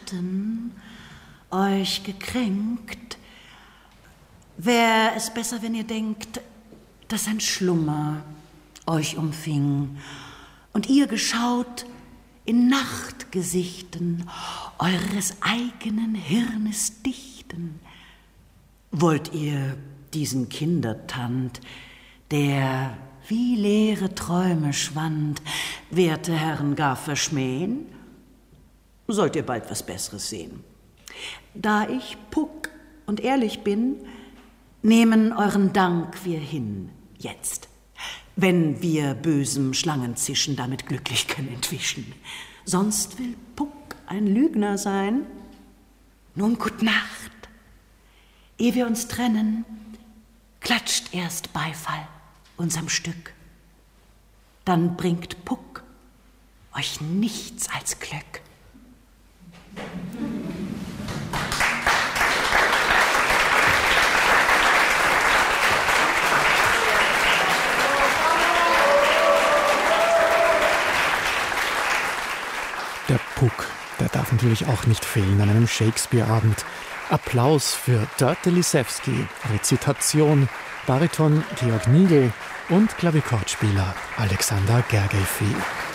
Schatten euch gekränkt, wär es besser, wenn ihr denkt, dass ein Schlummer euch umfing und ihr geschaut in Nachtgesichten eures eigenen Hirnes dichten. Wollt ihr diesen Kindertand, der wie leere Träume schwand, werte Herren, gar verschmähen? Sollt ihr bald was Besseres sehen. Da ich Puck und ehrlich bin, nehmen euren Dank wir hin, jetzt, wenn wir bösem Schlangenzischen damit glücklich können entwischen. Sonst will Puck ein Lügner sein. Nun, gut Nacht. Ehe wir uns trennen, klatscht erst Beifall unserem Stück. Dann bringt Puck euch nichts als Glück. Der Puck, der darf natürlich auch nicht fehlen an einem Shakespeare-Abend. Applaus für Dörte Lisewski, Rezitation, Bariton Georg Nigel und Klavichordspieler Alexander Gergely.